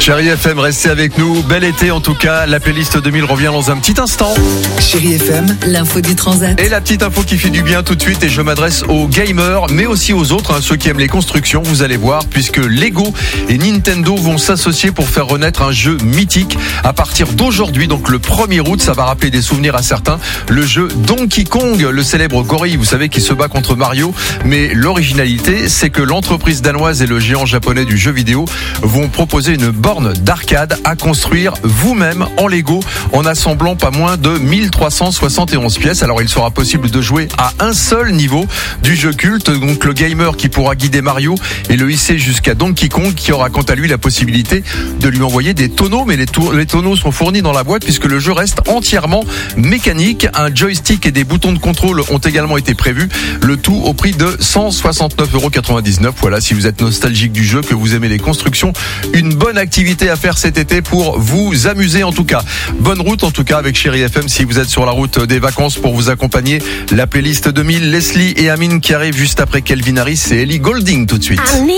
Chérie FM, restez avec nous. Bel été en tout cas. La playlist 2000 revient dans un petit instant. Chérie FM, l'info du Transat. Et la petite info qui fait du bien tout de suite. Et je m'adresse aux gamers, mais aussi aux autres, ceux qui aiment les constructions. Vous allez voir, puisque Lego et Nintendo vont s'associer pour faire renaître un jeu mythique à partir d'aujourd'hui. Donc le 1er août, ça va rappeler des souvenirs à certains. Le jeu Donkey Kong, le célèbre gorille, vous savez, qui se bat contre Mario. Mais l'originalité, c'est que l'entreprise danoise et le géant japonais du jeu vidéo vont proposer une borne d'arcade à construire vous-même en Lego en assemblant pas moins de 1371 pièces. Alors il sera possible de jouer à un seul niveau du jeu culte, donc le gamer qui pourra guider Mario et le hisser jusqu'à Donkey Kong, qui aura quant à lui la possibilité de lui envoyer des tonneaux, mais les tonneaux sont fournis dans la boîte puisque le jeu reste entièrement mécanique. Un joystick et des boutons de contrôle ont également été prévus, le tout au prix de 169,99 €. Voilà, si vous êtes nostalgique du jeu, que vous aimez les constructions, une bonne activité à faire cet été pour vous amuser en tout cas. Bonne route en tout cas avec Chérie FM si vous êtes sur la route des vacances pour vous accompagner. La playlist 2000, Leslie et Amine qui arrivent juste après Calvin Harris et Ellie Goulding tout de suite.